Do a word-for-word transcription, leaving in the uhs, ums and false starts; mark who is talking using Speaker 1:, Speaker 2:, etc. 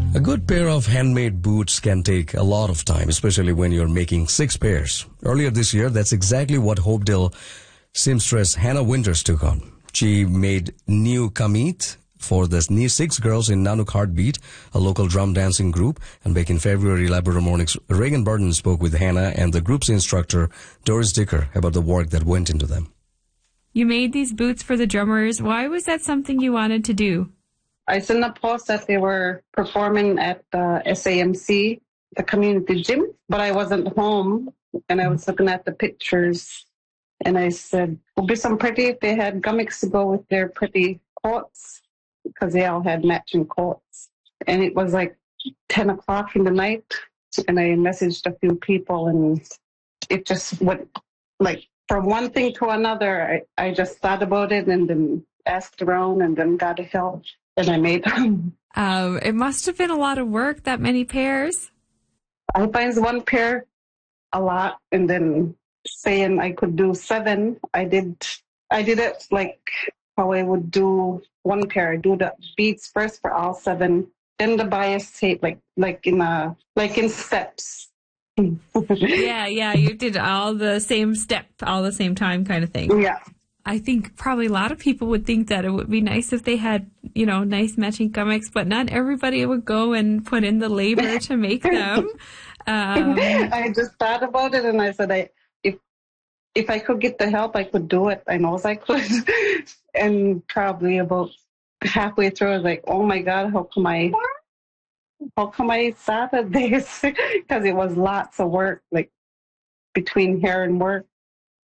Speaker 1: A good pair of handmade boots can take a lot of time, especially when you're making six pairs. Earlier this year, that's exactly what Hopedale seamstress Hannah Winters took on. She made new kameet for the new six girls in Nanook Heartbeat, a local drum dancing group. And back in February, Labrador Mornings, Reagan Burton spoke with Hannah and the group's instructor, Doris Dicker, about the work that went into them.
Speaker 2: You made these boots for the drummers. Why was that something you wanted to do?
Speaker 3: I seen a post that they were performing at the S A M C, the community gym, but I wasn't home, and I was looking at the pictures, and I said, it would be some pretty if they had gimmicks to go with their pretty coats, because they all had matching coats. And it was like ten o'clock in the night, and I messaged a few people, and it just went, like, from one thing to another. I, I just thought about it and then asked around and then got help. And I made them.
Speaker 2: Um, it must have been a lot of work, that many pairs.
Speaker 3: I find one pair a lot, and then saying I could do seven, I did. I did it like how I would do one pair. I do the beads first for all seven, then the bias tape, like like in a like in steps.
Speaker 2: yeah, yeah, you did all the same step, all the same time, kind of thing.
Speaker 3: Yeah.
Speaker 2: I think probably a lot of people would think that it would be nice if they had, you know, nice matching gimmicks, but not everybody would go and put in the labor to make them. Um,
Speaker 3: I just thought about it, and I said, I, if if I could get the help, I could do it. I know I could. And probably about halfway through, I was like, oh my God, how come I, how come I started this? Because it was lots of work, like between hair and work.